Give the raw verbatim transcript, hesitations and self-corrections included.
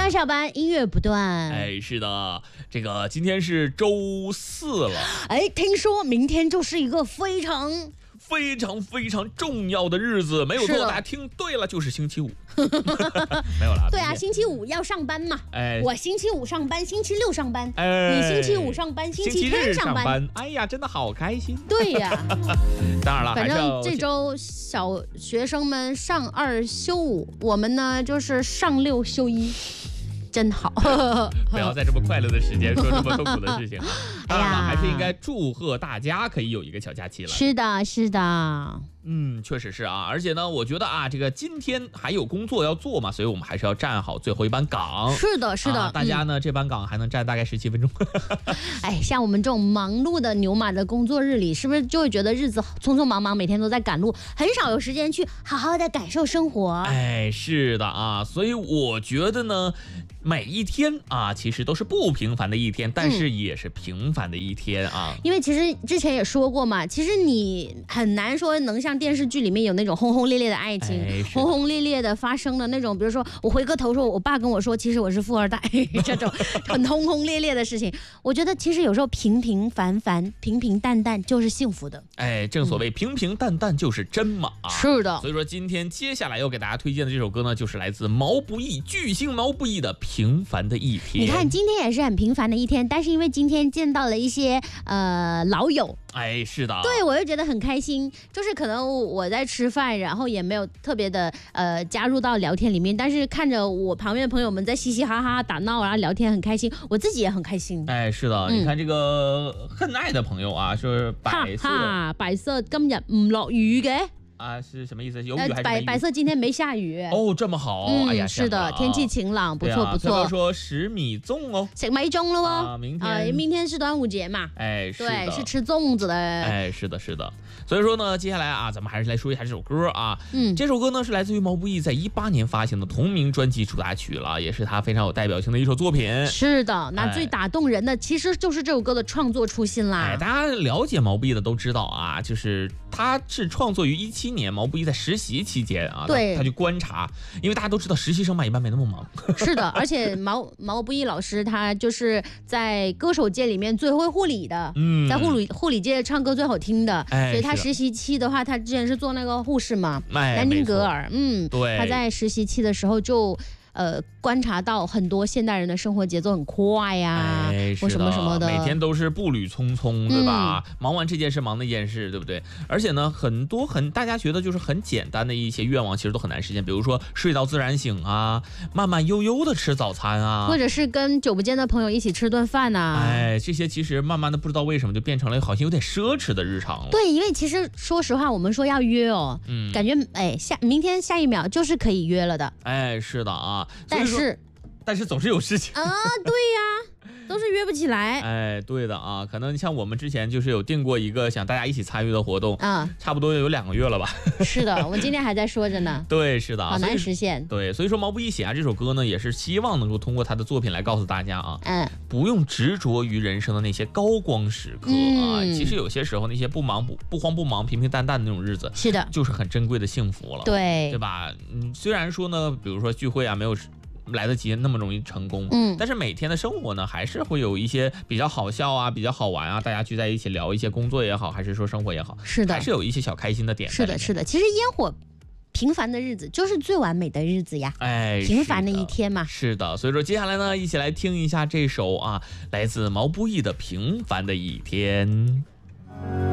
上下班，音乐不断。 哎，是的，这个今天是周四了。 哎，听说明天就是一个非常非常非常重要的日子，没有错，大家听对了，就是星期五。没有了。 对啊，星期五要上班嘛。哎，我星期五上班，星期六上班。哎，你星期五上班，星期天上班。 上班哎呀，真的好开心。 对呀。 当然了， 反正这周小学生们上二休五，我们呢就是上六休一。真好， 不要在这么快乐的时间说这么痛苦的事情啊！当然了，还是应该祝贺大家可以有一个小假期了。 是的，是的。 嗯，确实是啊，而且呢，我觉得啊，这个今天还有工作要做嘛，所以我们还是要站好最后一班岗。 是的，是的， 啊、大家呢、嗯、这班岗还能站大概十七分钟。 哎，像我们这种忙碌的牛马的工作日里，是不是就会觉得日子匆匆忙忙，每天都在赶路，很少有时间去好好的感受生活？ 哎，是的啊，所以我觉得呢，每一天啊，其实都是不平凡的一天，但是也是平凡的一天啊。 嗯、因为其实之前也说过嘛，其实你很难说能像电视剧里面有那种轰轰烈烈的爱情，哎、轰轰烈烈的发生的那种，比如说我回个头说，我爸跟我说，其实我是富二代，这种很轰轰烈烈的事情，我觉得其实有时候平平凡凡、平平淡淡就是幸福的。 哎，正所谓平平淡淡就是真马。嗯、 是的。 所以说今天接下来要给大家推荐的这首歌呢，就是来自毛不易，巨星毛不易的《平凡的一天》。 你看今天也是很平凡的一天，但是因为今天见到了一些呃老友。 哎，是的， 对，我就觉得很开心，就是可能我在吃饭，然后也没有特别的呃加入到聊天里面，但是看着我旁边的朋友们在嘻嘻哈哈打闹，然后聊天很开心，我自己也很开心。 哎，是的，嗯、你看这个恨爱的朋友啊，说白色， 哈哈白色今日唔落雨嘅。 啊，是什么意思？有雨还是没雨？ 白白色今天没下雨哦，这么好， 嗯、 哎呀， 是的，天气晴朗，不错、啊、不错。 说食米粽哦， 食米粽了哦， 啊，明天、 呃、明天是端午节嘛， 哎，是的， 对，是吃粽子的， 哎，是的，是的。所以说呢，接下来啊，咱们还是来说一下这首歌啊， 嗯， 这首歌呢是来自于毛不易在一八年发行的同名专辑主打曲了，也是他非常有代表性的一首作品。 是的，那最打动人的、哎、其实就是这首歌的创作初心啦。 哎，大家了解毛不易的都知道啊，就是他是创作于一七年，毛不易在实习期间啊， 对， 他去观察，因为大家都知道实习生嘛，一般没那么忙。 是的，而且毛毛不易老师他就是在歌手界里面最会护理的，嗯，在护理护理界唱歌最好听的，哎、所以他实习期的话，他之前是做那个护士嘛， 哎、 南丁格尔，嗯， 对， 他在实习期的时候就。呃，观察到很多现代人的生活节奏很快呀、啊， 哎、 或什么什么的， 每天都是步履匆匆，对吧？嗯、忙完这件事，忙那件事，对不对？而且呢，很多很大家觉得就是很简单的一些愿望，其实都很难实现。比如说睡到自然醒啊，慢慢悠悠的吃早餐啊， 或者是跟久不见的朋友一起吃顿饭呐、啊。 哎，这些其实慢慢的不知道为什么就变成了好像有点奢侈的日常了。 对，因为其实说实话，我们说要约哦，嗯，感觉哎下明天下一秒就是可以约了的。 哎，是的啊， 但是。 但是总是有事情啊，对呀，都是约不起来。 哎，对的啊，可能像我们之前就是有定过一个想大家一起参与的活动啊，差不多有两个月了吧。 是的，我们今天还在说着呢。 对，是的， 好难实现。 对，所以说毛不易写下这首歌呢，也是希望能够通过他的作品来告诉大家啊，嗯，不用执着于人生的那些高光时刻啊，嗯、其实有些时候那些不忙不不慌不忙、平平淡淡的那种日子， 是的， 就是很珍贵的幸福了。 对， 对吧？嗯，虽然说呢，比如说聚会啊，没有来得及那么容易成功，嗯，但是每天的生活呢，还是会有一些比较好笑啊，比较好玩啊，大家聚在一起聊一些工作也好，还是说生活也好， 是的， 还是有一些小开心的点。 是的，是的，其实烟火平凡的日子就是最完美的日子呀， 哎， 平凡的一天嘛。 是的，所以说接下来呢，一起来听一下这首啊，来自毛不易的《平凡的一天》。